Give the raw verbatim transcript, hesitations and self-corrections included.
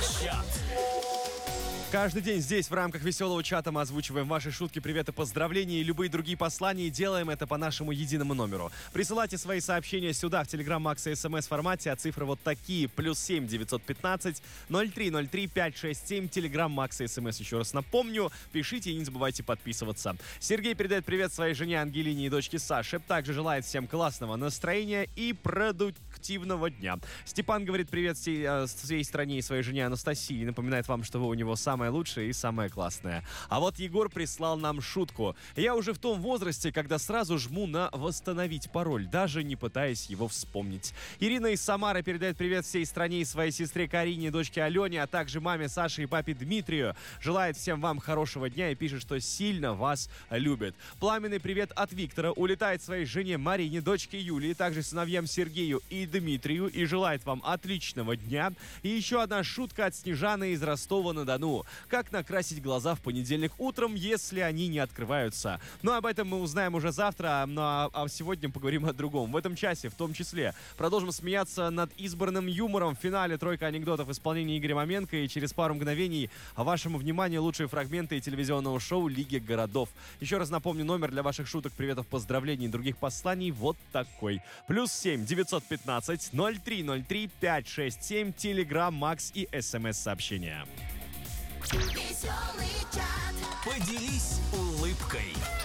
Чат. Каждый день здесь, в рамках веселого чата, мы озвучиваем ваши шутки, приветы, поздравления и любые другие послания. И делаем это по нашему единому номеру. Присылайте свои сообщения сюда, в Telegram Max и СМС формате, а цифры вот такие. Плюс семь девятьсот пятнадцать ноль три ноль три пять шесть семь. Telegram Max и СМС, еще раз напомню. Пишите и не забывайте подписываться. Сергей передает привет своей жене Ангелине и дочке Саше. Также желает всем классного настроения и продуктивного дня. Степан говорит привет всей, э, всей стране и своей жене Анастасии. Напоминает вам, что вы у него самое лучшее и самое классное. А вот Егор прислал нам шутку. Я уже в том возрасте, когда сразу жму на «восстановить пароль», даже не пытаясь его вспомнить. Ирина из Самары передает привет всей стране и своей сестре Карине, дочке Алене, а также маме Саше и папе Дмитрию. Желает всем вам хорошего дня и пишет, что сильно вас любит. Пламенный привет от Виктора улетает своей жене Марине, дочке Юлии, также сыновьям Сергею и Дмитрию, и желает вам отличного дня. И еще одна шутка от Снежаны из Ростова-на-Дону. Как накрасить глаза в понедельник утром, если они не открываются? Но об этом мы узнаем уже завтра, ну, а, а сегодня поговорим о другом. В этом часе, в том числе, продолжим смеяться над избранным юмором в финале «Тройка анекдотов» в исполнении Игоря Маменко, и через пару мгновений вашему вниманию лучшие фрагменты телевизионного шоу «Лиги городов». Еще раз напомню, номер для ваших шуток, приветов, поздравлений и других посланий вот такой. Плюс семь девятьсот пятнадцать ноль три ноль три пять шесть семь, Telegram, Max и СМС-сообщения. Веселый чат. Поделись улыбкой.